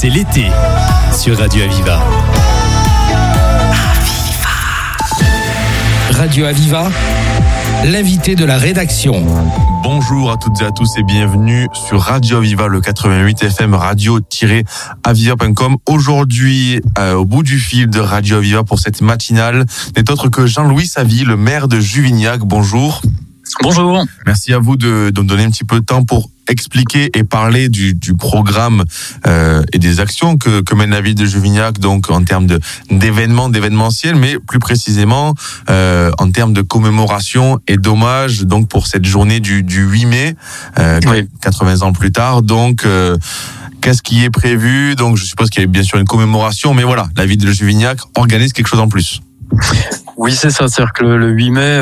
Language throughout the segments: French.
c'est l'été sur Radio Aviva. Radio Aviva, l'invité de la rédaction. Bonjour à toutes et à tous et bienvenue sur Radio Aviva, le 88 FM radio-aviva.com. Aujourd'hui, au bout du fil de Radio Aviva pour cette matinale, n'est autre que Jean-Louis Savy, le maire de Juvignac. Bonjour. Bonjour. Merci à vous de me donner un petit peu de temps pour expliquer et parler du programme et des actions que mène la ville de Juvignac, donc en termes d'événementiel, mais plus précisément en termes de commémoration et d'hommage, donc pour cette journée du 8 mai, 80 ans plus tard. Donc, qu'est-ce qui est prévu? Donc, je suppose qu'il y a bien sûr une commémoration, mais voilà, la ville de Juvignac organise quelque chose en plus. Oui, c'est ça. C'est-à-dire que le 8 mai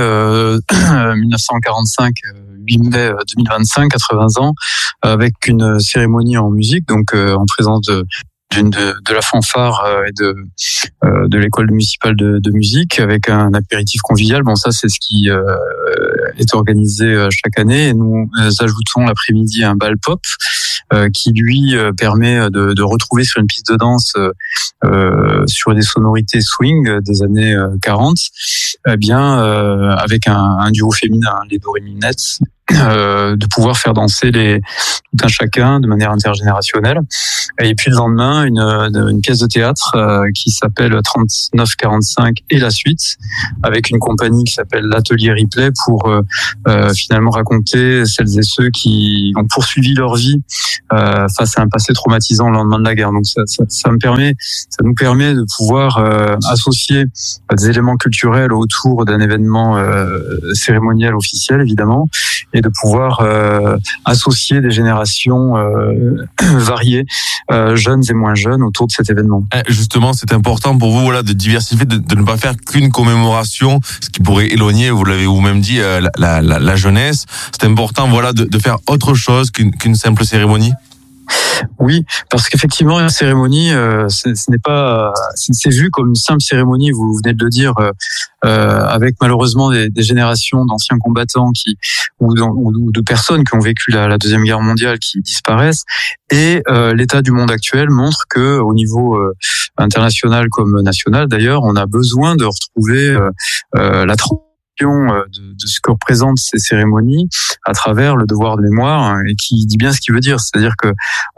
1945, 8 mai 2025, 80 ans, avec une cérémonie en musique, donc en présence de la fanfare et de l'école municipale de musique, avec un apéritif convivial. Bon, ça, c'est ce qui est organisé chaque année. Et nous ajoutons l'après-midi un bal pop qui, lui, permet de retrouver sur une piste de danse sur des sonorités swing des années 40, eh bien, avec un duo féminin, les Doreminettes, de pouvoir faire danser tout un chacun de manière intergénérationnelle. Et puis le lendemain, une pièce de théâtre qui s'appelle 3945 et la suite, avec une compagnie qui s'appelle l'Atelier Ripley pour finalement raconter celles et ceux qui ont poursuivi leur vie face à un passé traumatisant au lendemain de la guerre. Donc ça nous permet de pouvoir associer des éléments culturels autour d'un événement cérémoniel officiel, évidemment, et de pouvoir associer des générations variées, jeunes et moins jeunes, autour de cet événement. Justement, c'est important pour vous, voilà, de diversifier, de ne pas faire qu'une commémoration, ce qui pourrait éloigner, vous l'avez vous-même dit, la jeunesse. C'est important, voilà, de faire autre chose qu'une simple cérémonie. Oui, parce qu'effectivement, une cérémonie, c'est vu comme une simple cérémonie. Vous venez de le dire, avec malheureusement des générations d'anciens combattants ou de personnes qui ont vécu la Deuxième Guerre mondiale qui disparaissent. Et l'état du monde actuel montre que, au niveau international comme national, d'ailleurs, on a besoin de retrouver la de ce que représentent ces cérémonies à travers le devoir de mémoire, et qui dit bien ce qu'il veut dire. C'est-à-dire que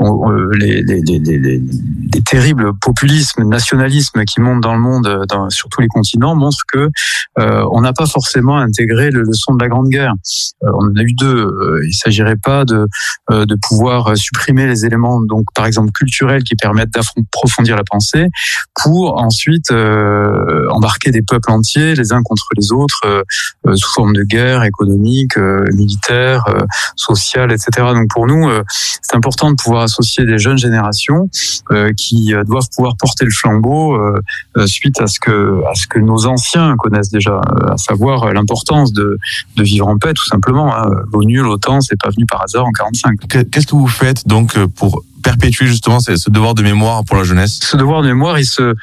les terribles populismes, nationalismes qui montent dans le monde, sur tous les continents, montrent que on n'a pas forcément intégré le leçon de la Grande Guerre. On en a eu deux. Il s'agirait pas de pouvoir supprimer les éléments, donc par exemple culturels, qui permettent d'approfondir la pensée, pour ensuite embarquer des peuples entiers les uns contre les autres, sous forme de guerre économique, militaire, sociale, etc. Donc pour nous, c'est important de pouvoir associer des jeunes générations qui doivent pouvoir porter le flambeau suite à ce que nos anciens connaissent déjà, à savoir l'importance de vivre en paix, tout simplement. L'ONU, l'OTAN, c'est pas venu par hasard en 45. Qu'est-ce que vous faites donc pour perpétuer justement ce devoir de mémoire pour la jeunesse? Ce devoir de mémoire, il se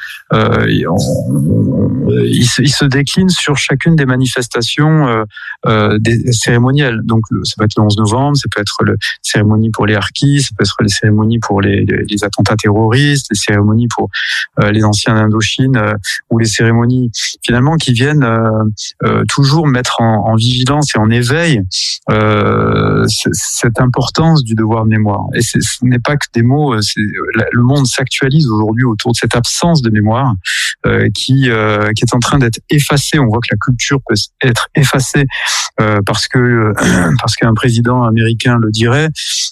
décline sur chacune des manifestations des cérémonielles. Donc ça peut être le 11 novembre, ça peut être les cérémonies pour les harkis, ça peut être les cérémonies pour les attentats terroristes, les cérémonies pour les anciens d'Indochine, ou les cérémonies finalement qui viennent toujours mettre en vigilance et en éveil cette importance du devoir de mémoire. Et ce n'est pas que des mots, le monde s'actualise aujourd'hui autour de cette absence de mémoire qui est en train d'être effacée. On voit que la culture peut être effacée parce qu'un président américain le dirait.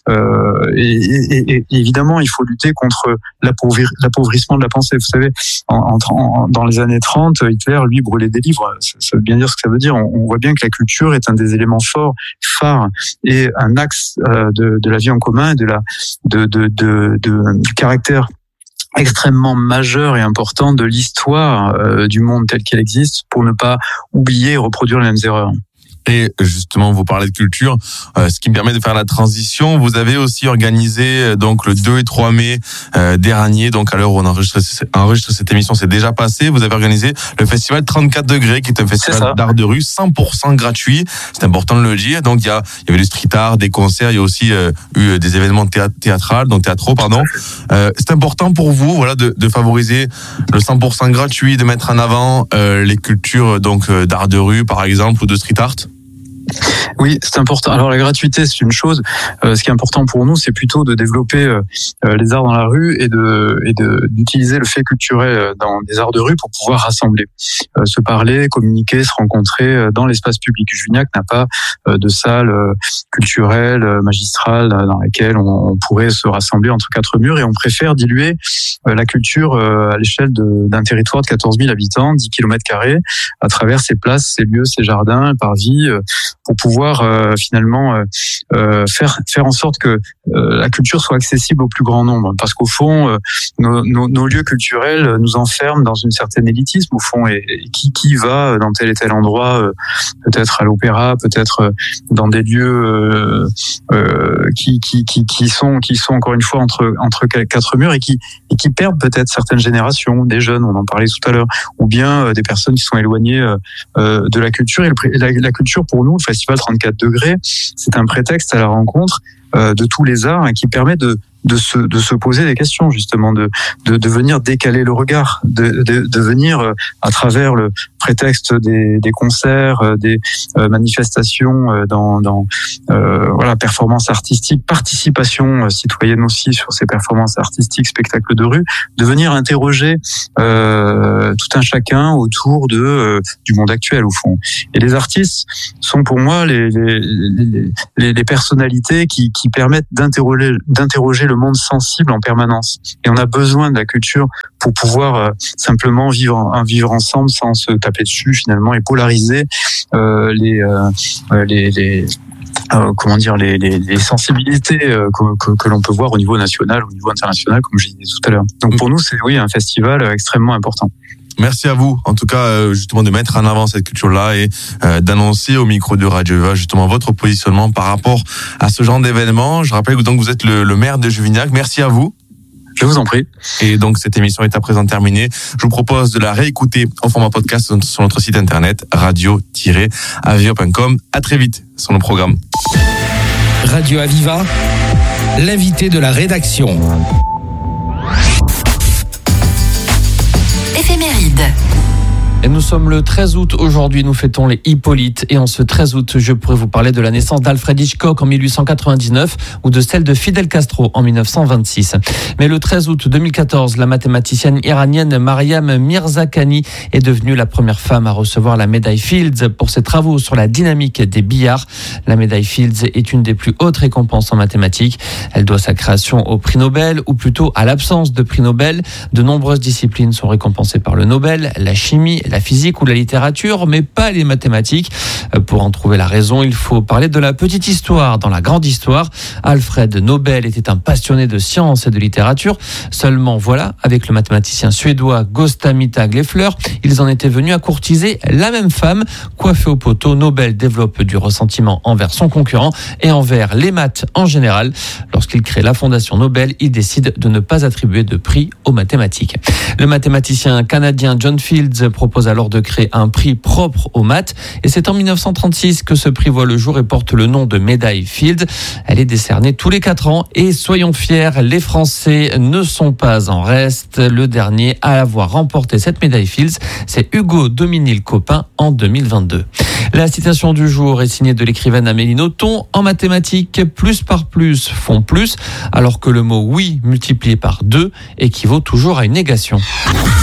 Et évidemment, il faut lutter contre l'appauvrissement de la pensée. Vous savez, dans les années 30, Hitler, lui, brûlait des livres. Ça veut bien dire ce que ça veut dire. On voit bien que la culture est un des éléments phares et un axe de la vie en commun, du caractère extrêmement majeur et important de l'histoire du monde tel qu'elle existe, pour ne pas oublier et reproduire les mêmes erreurs. Et justement, vous parlez de culture, ce qui me permet de faire la transition. Vous avez aussi organisé donc le 2 et 3 mai dernier, donc à l'heure où on enregistre cette émission, c'est déjà passé. Vous avez organisé le festival 34 degrés, qui est un festival d'art de rue 100% gratuit. C'est important de le dire. Donc il y avait du street art, des concerts, il y a aussi eu des événements théâtraux, pardon. C'est important pour vous, voilà, de favoriser le 100% gratuit, de mettre en avant les cultures donc d'art de rue par exemple ou de street art. Oui, c'est important. Alors la gratuité, c'est une chose. Ce qui est important pour nous, c'est plutôt de développer les arts dans la rue et d'utiliser le fait culturel dans des arts de rue pour pouvoir rassembler, se parler, communiquer, se rencontrer dans l'espace public. Juvignac n'a pas de salle culturelle, magistrale, dans laquelle on pourrait se rassembler entre quatre murs, et on préfère diluer la culture à l'échelle d'un territoire de 14 000 habitants, 10 km², à travers ses places, ses lieux, ses jardins, parvis, pour pouvoir finalement faire en sorte que la culture soit accessible au plus grand nombre. Parce qu'au fond, nos lieux culturels nous enferment dans une certaine élitisme, au fond, et qui va dans tel et tel endroit, peut-être à l'opéra, peut-être dans des lieux qui sont encore une fois entre quatre murs, et qui perdent peut-être certaines générations, des jeunes, on en parlait tout à l'heure, ou bien des personnes qui sont éloignées de la culture. Et la culture, pour nous, le Festival 34 degrés, c'est un prétexte à la rencontre de tous les arts, qui permet de se poser des questions, justement, de venir décaler le regard, de venir à travers le prétexte des concerts, des manifestations dans performances artistiques, participation citoyenne aussi sur ces performances artistiques, spectacles de rue, de venir interroger tout un chacun autour du monde actuel, au fond. Et les artistes sont pour moi les personnalités qui permettent d'interroger le monde sensible en permanence. Et on a besoin de la culture pour pouvoir simplement vivre ensemble sans se taper dessus, finalement, et polariser les sensibilités que l'on peut voir au niveau national, au niveau international, comme je disais tout à l'heure. Donc pour nous, c'est un festival extrêmement important. Merci à vous, en tout cas, justement, de mettre en avant cette culture-là et d'annoncer au micro de Radio Eva, justement, votre positionnement par rapport à ce genre d'événement. Je rappelle que donc vous êtes le maire de Juvignac. Merci à vous. Je vous en prie. Et donc, cette émission est à présent terminée. Je vous propose de la réécouter en format podcast sur notre site internet radio-aviva.com. À très vite sur nos programmes. Radio Aviva, l'invité de la rédaction. Éphéméride. Et nous sommes le 13 août aujourd'hui, nous fêtons les Hippolytes. Et en ce 13 août, je pourrais vous parler de la naissance d'Alfred Hitchcock en 1899 ou de celle de Fidel Castro en 1926. Mais le 13 août 2014, la mathématicienne iranienne Mariam Mirzakhani est devenue la première femme à recevoir la médaille Fields pour ses travaux sur la dynamique des billards. La médaille Fields est une des plus hautes récompenses en mathématiques. Elle doit sa création au prix Nobel, ou plutôt à l'absence de prix Nobel. De nombreuses disciplines sont récompensées par le Nobel, la chimie, la physique ou la littérature, mais pas les mathématiques. Pour en trouver la raison, il faut parler de la petite histoire. Dans la grande histoire, Alfred Nobel était un passionné de sciences et de littérature. Seulement voilà, avec le mathématicien suédois Gösta Mittag-Leffler, ils en étaient venus à courtiser la même femme. Coiffé au poteau, Nobel développe du ressentiment envers son concurrent et envers les maths en général. Lorsqu'il crée la Fondation Nobel, il décide de ne pas attribuer de prix aux mathématiques. Le mathématicien canadien John Fields propose alors de créer un prix propre aux maths, et c'est en 1936 que ce prix voit le jour et porte le nom de médaille Fields. Elle est décernée tous les 4 ans et soyons fiers, les Français ne sont pas en reste. Le dernier à avoir remporté cette médaille Fields, c'est Hugo Dominil-Copin en 2022. La citation du jour est signée de l'écrivaine Amélie Nothomb. En mathématiques, plus par plus font plus, alors que le mot oui multiplié par 2 équivaut toujours à une négation.